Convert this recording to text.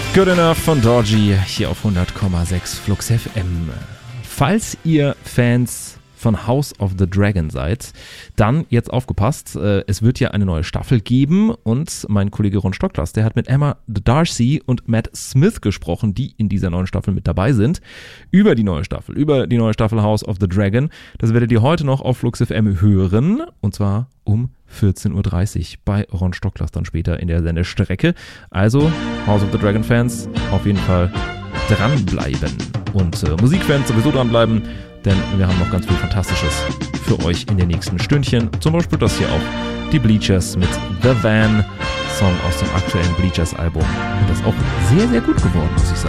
Good Enough von Dorji hier auf 100,6 Flux FM. Falls ihr Fans von House of the Dragon seid, dann jetzt aufgepasst, es wird ja eine neue Staffel geben und mein Kollege Ron Stocklas, der hat mit Emma D'Arcy und Matt Smith gesprochen, die in dieser neuen Staffel mit dabei sind, über die neue Staffel House of the Dragon. Das werdet ihr heute noch auf Flux FM hören und zwar um 14.30 Uhr bei Ron Stocklas dann später in der Sendestrecke. Also House of the Dragon Fans auf jeden Fall dranbleiben und Musikfans sowieso dranbleiben, denn wir haben noch ganz viel Fantastisches für euch in den nächsten Stündchen. Zum Beispiel das hier auch, die Bleachers mit The Van, Song aus dem aktuellen Bleachers Album. Und das ist auch sehr, sehr gut geworden, muss ich sagen.